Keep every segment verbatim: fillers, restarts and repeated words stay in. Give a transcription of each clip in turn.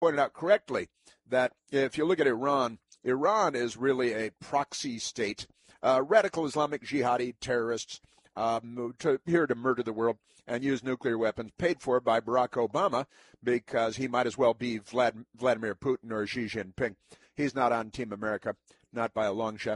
pointed out correctly that if you look at Iran, Iran is really a proxy state. Uh, radical Islamic jihadi terrorists um, to, here to murder the world and use nuclear weapons, paid for by Barack Obama because he might as well be Vlad, Vladimir Putin or Xi Jinping. He's not on Team America, not by a long shot.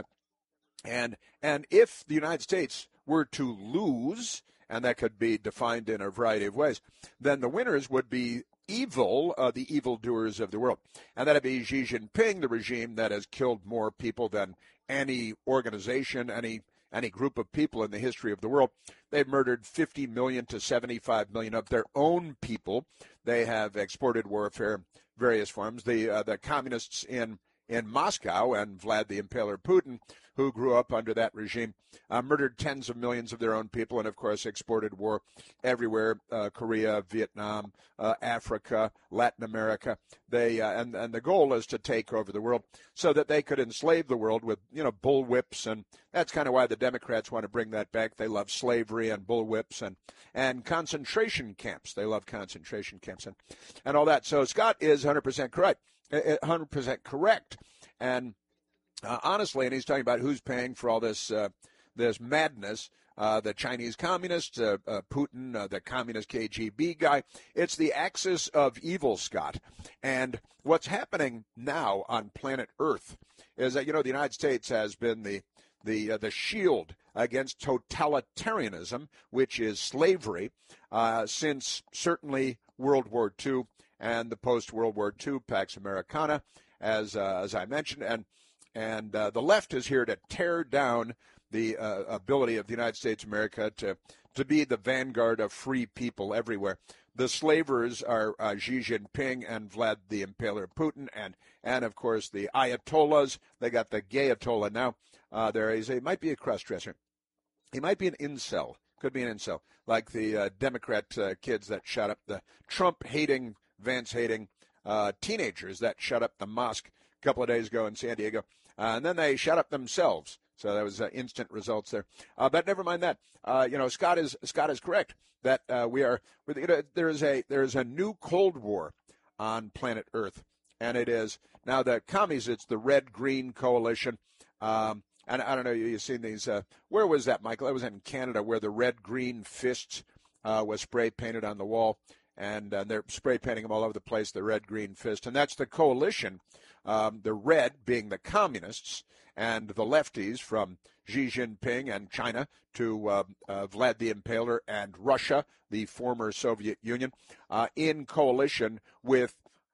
And and if the United States were to lose, and that could be defined in a variety of ways, then the winners would be evil, uh, the evildoers of the world. And that would be Xi Jinping, the regime that has killed more people than any organization, any any group of people in the history of the world. They've murdered fifty million to seventy-five million of their own people. They have exported warfare, various forms. The uh, the communists in in Moscow and Vlad the Impaler Putin, who grew up under that regime, uh, murdered tens of millions of their own people and, of course, exported war everywhere, uh, Korea, Vietnam, uh, Africa, Latin America. They uh, and, and the goal is to take over the world so that they could enslave the world with, you know, bullwhips. And that's kind of why the Democrats want to bring that back. They love slavery and bullwhips and, and concentration camps. They love concentration camps and, and all that. So Scott is one hundred percent correct. one hundred percent correct. And uh, honestly, and he's talking about who's paying for all this uh, this madness, uh, the Chinese communists, uh, uh, Putin, uh, the communist K G B guy. It's the axis of evil, Scott. And what's happening now on planet Earth is that, you know, the United States has been the the uh, the shield against totalitarianism, which is slavery, uh, since certainly World War Two and the post-World War Two Pax Americana, as uh, as I mentioned, and and uh, the left is here to tear down the uh, ability of the United States of America to to be the vanguard of free people everywhere. The slavers are uh, Xi Jinping and Vlad the Impaler Putin, and and of course the Ayatollahs. They got the Gayatollah now. Uh, there is a might be a cross-dresser. He might be an incel. Could be an incel, like the uh, Democrat uh, kids that shot up the Trump-hating, Vance-hating uh, teenagers that shut up the mosque a couple of days ago in San Diego. Uh, and then they shut up themselves. So that was uh, instant results there. Uh, but never mind that. Uh, you know, Scott is Scott is correct that uh, we are. You know, there is a there is a new Cold War on planet Earth, and it is now the commies. It's the Red Green Coalition. Um, and I don't know. You've seen these. Uh, where was that, Michael? It was in Canada, where the Red Green Fist uh, was spray painted on the wall. And uh, they're spray painting them all over the place, the red, green fist. And that's the coalition, um, the red being the communists and the lefties from Xi Jinping and China to uh, uh, Vlad the Impaler and Russia, the former Soviet Union, uh, in coalition with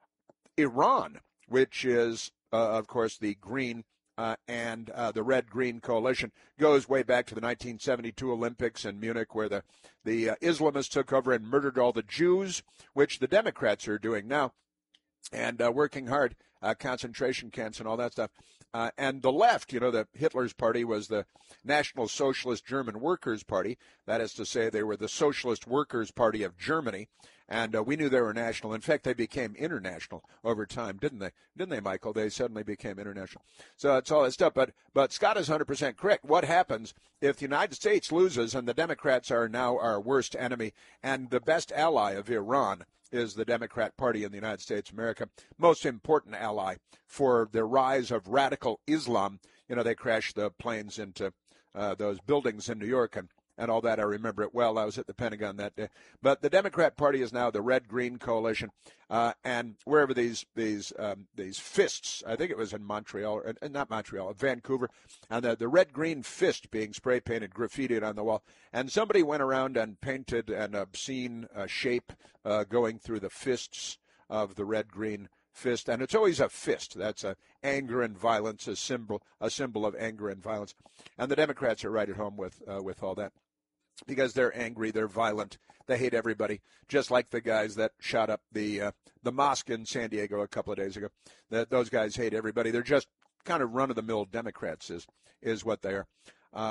Iran, which is, uh, of course, the green Uh, and uh, the Red-Green Coalition goes way back to the nineteen seventy-two Olympics in Munich, where the, the uh, Islamists took over and murdered all the Jews, which the Democrats are doing now, and uh, working hard, uh, concentration camps and all that stuff. Uh, and the left, you know, the Hitler's party was the National Socialist German Workers' Party. That is to say, they were the Socialist Workers' Party of Germany. And uh, we knew they were national. In fact, they became international over time, didn't they? Didn't they, Michael? They suddenly became international. So it's all that stuff. But but Scott is one hundred percent correct. What happens if the United States loses and the Democrats are now our worst enemy and the best ally of Iran is the Democrat Party in the United States of America, most important ally for the rise of radical Islam? You know, they crashed the planes into uh, those buildings in New York and and all that. I remember it well. I was at the Pentagon that day. But the Democrat Party is now the Red-Green Coalition, uh, and wherever these these um, these fists, I think it was in Montreal, or uh, not Montreal, Vancouver, and the, the Red-Green Fist being spray-painted, graffitied on the wall, and somebody went around and painted an obscene uh, shape uh, going through the fists of the Red-Green Fist, and it's always a fist. That's a anger and violence, a symbol, a symbol of anger and violence. And the Democrats are right at home with uh, with all that, because they're angry, they're violent, they hate everybody, just like the guys that shot up the uh, the mosque in San Diego a couple of days ago. That those guys hate everybody. They're just kind of run-of-the-mill Democrats, is is what they are. Um,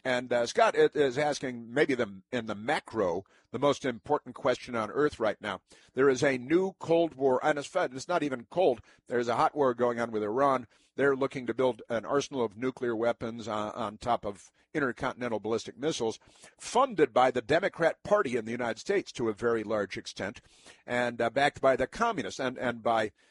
And uh, Scott is asking maybe the, in the macro, the most important question on Earth right now. There is a new Cold War, and it's not even cold. There's a hot war going on with Iran. They're looking to build an arsenal of nuclear weapons uh, on top of intercontinental ballistic missiles, funded by the Democrat Party in the United States to a very large extent, and uh, backed by the communists and, and by